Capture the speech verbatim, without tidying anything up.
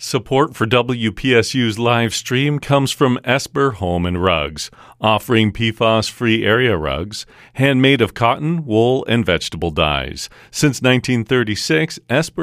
Support for W P S U's live stream comes from Esper Home and Rugs, offering P FAS-free area rugs, handmade of cotton, wool, and vegetable dyes. Since nineteen thirty-six, Esper